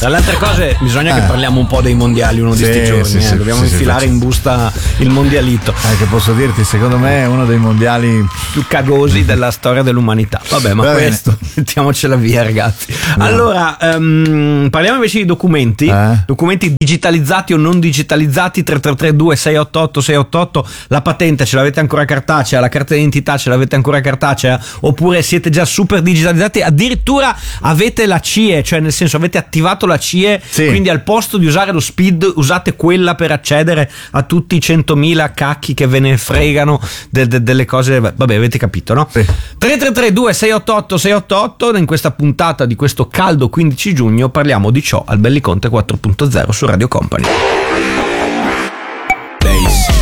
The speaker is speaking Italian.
Dalle altre cose bisogna che parliamo un po' dei mondiali uno di questi giorni. Dobbiamo infilare in busta il mondialito. Che posso dirti, secondo me è uno dei mondiali più cagosi della storia dell'umanità. Vabbè, ma questo mettiamocela via, ragazzi. Allora, parliamo invece di documenti. Documenti digitalizzati o non digitalizzati. 3332 688 688. La patente ce l'avete ancora cartacea? La carta d'identità ce l'avete ancora cartacea? Oppure siete già super digitalizzati? Addirittura avete la CIE, cioè nel senso avete attivato la CIE, quindi al posto di usare lo SPID usate quella per accedere a tutti i 100.000 cacchi che ve ne fregano delle cose. Vabbè, avete capito, no? 3332 688 688. In questa puntata di questo caldo 15 giugno parliamo di ciò al Belliconte 4.0 su Radio Company. Bass.